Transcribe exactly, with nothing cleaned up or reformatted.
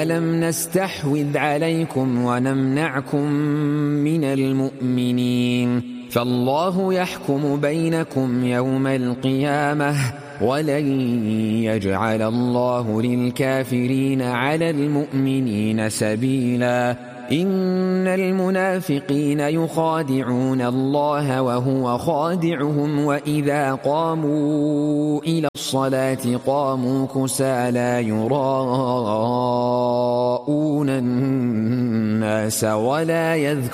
ألم نستحوذ عليكم ونمنعكم من المؤمنين فالله يحكم بينكم يوم القيامة ولن يجعل الله للكافرين على المؤمنين سبيلا إن المنافقين يخادعون الله وهو خادعهم وإذا قاموا إلى الصلاة قاموا كسالى يراءون الناس ولا يذكرون